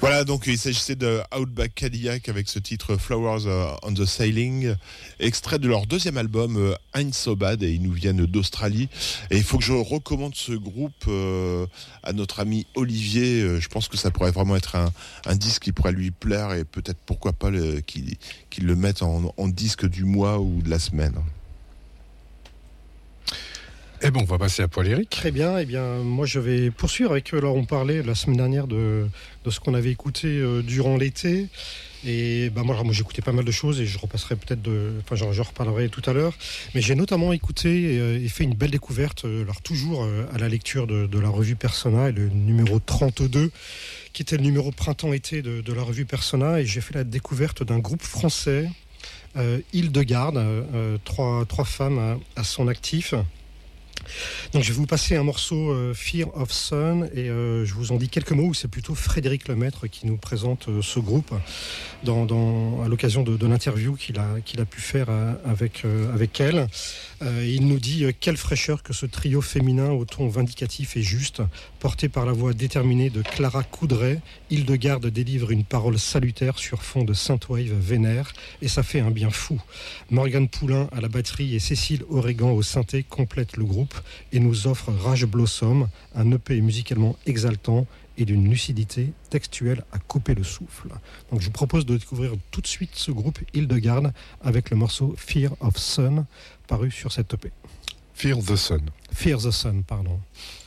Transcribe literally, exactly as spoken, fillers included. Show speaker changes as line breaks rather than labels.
Voilà, donc il s'agissait de Outback Cadillac avec ce titre Flowers on the Sailing, extrait de leur deuxième album Ain't So Bad, et ils nous viennent d'Australie. Et il faut que je recommande ce groupe euh, à notre ami Olivier. Je pense que ça pourrait vraiment être un, un disque qui pourrait lui plaire, et peut-être pourquoi pas le, qu'il, qu'il le mette en, en disque du mois ou de la semaine.
Eh bon, on va passer à Paul Éric.
Très bien, eh bien, moi je vais poursuivre avec, alors on parlait la semaine dernière de, de ce qu'on avait écouté euh, durant l'été, et ben moi, moi j'ai écouté pas mal de choses, et je repasserai peut-être de, enfin j'en, j'en reparlerai tout à l'heure, mais j'ai notamment écouté et, euh, et fait une belle découverte, euh, alors toujours euh, à la lecture de, de la revue Persona, et le numéro trente-deux, qui était le numéro printemps-été de, de la revue Persona, et j'ai fait la découverte d'un groupe français, euh, Hildegarde, euh, trois, trois femmes à, à son actif. Donc je vais vous passer un morceau euh, Fear of Sun, et euh, je vous en dis quelques mots. C'est plutôt Frédéric Lemaître qui nous présente euh, ce groupe dans, dans, à l'occasion de, de l'interview qu'il a, qu'il a pu faire euh, avec, euh, avec elle. Euh, il nous dit euh, quelle fraîcheur que ce trio féminin au ton vindicatif et juste, porté par la voix déterminée de Clara Coudray. Hildegarde délivre une parole salutaire sur fond de synthwave vénère, et ça fait un bien fou. Morgane Poulain à la batterie et Cécile Oregan au synthé complètent le groupe et nous offre Rage Blossom, un E P musicalement exaltant et d'une lucidité textuelle à couper le souffle. Donc je vous propose de découvrir tout de suite ce groupe Hildegarde avec le morceau Fear of Sun, paru sur cette E P.
Fear the Sun.
Fear the Sun, pardon.